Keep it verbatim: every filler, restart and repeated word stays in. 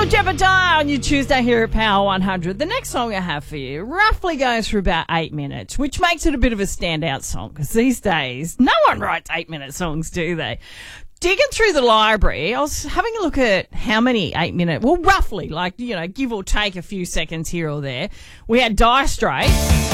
Jebediah on your Tuesday here at Power one hundred. The next song I have for you roughly goes for about eight minutes, which makes it a bit of a standout song because these days no one writes eight-minute songs, do they? Digging through the library, I was having a look at how many eight-minute, well, roughly, like, you know, give or take a few seconds here or there. We had Dire Straits.